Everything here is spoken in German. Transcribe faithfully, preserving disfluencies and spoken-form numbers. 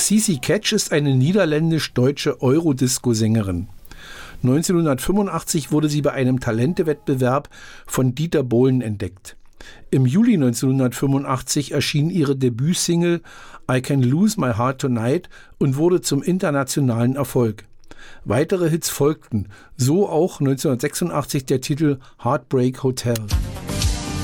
Cici Catch ist eine niederländisch-deutsche Eurodisco-Sängerin. neunzehnhundertfünfundachtzig wurde sie bei einem Talentewettbewerb von Dieter Bohlen entdeckt. Im Juli neunzehnhundertfünfundachtzig erschien ihre Debütsingle I Can Lose My Heart Tonight und wurde zum internationalen Erfolg. Weitere Hits folgten, so auch neunzehnhundertsechsundachtzig der Titel Heartbreak Hotel.